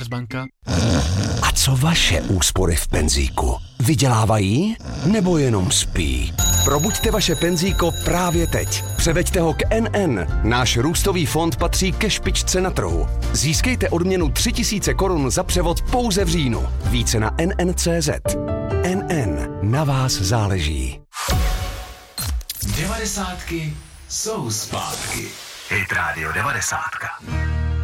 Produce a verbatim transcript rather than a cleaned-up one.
Postbanka. A co vaše úspory v penzíku? Vydělávají nebo jenom spí? Probuďte vaše penzíko právě teď. Převeďte ho k N N. Náš růstový fond patří ke špičce na trhu. Získejte odměnu tři tisíce korun za převod pouze v říjnu. Více na N N tečka cé zet. N N. Na vás záleží. Devadesátky jsou zpátky. Hit Radio devadesátka.